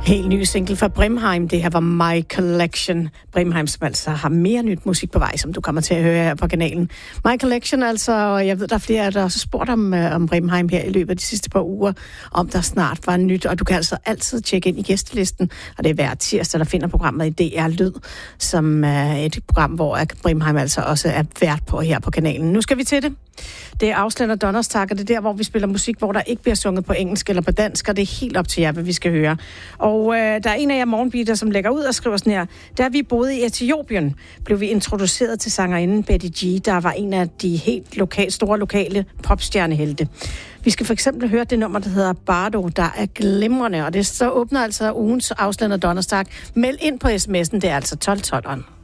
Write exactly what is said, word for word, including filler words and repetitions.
Helt ny single fra Brimheim. Det her var My Collection. Brimheim, som altså har mere nyt musik på vej, som du kommer til at høre her på kanalen. My Collection, altså, og jeg ved, der er flere, der også spurgt om, uh, om Brimheim her i løbet af de sidste par uger, om der snart var nyt, og du kan altså altid tjekke ind i gæstelisten, og det er hver tirsdag, der finder programmet i D R Lyd, som er uh, et program, hvor Brimheim altså også er vært på her på kanalen. Nu skal vi til det. Det er Ausland og Donnerstag, og det er der, hvor vi spiller musik, hvor der ikke bliver sunget på engelsk eller på dansk, og det er helt op til jer, hvad vi skal høre. Og øh, der er en af jer morgenbeater, som lægger ud og skriver sådan her: da vi boede i Etiopien, blev vi introduceret til sangerinden Betty G, der var en af de helt lokale, store lokale popstjernehelte. Vi skal for eksempel høre det nummer, der hedder Bardo, der er glimrende, og det så åbner altså ugens Ausland og Donnerstag. Meld ind på sms'en, det er altså tolv tolv.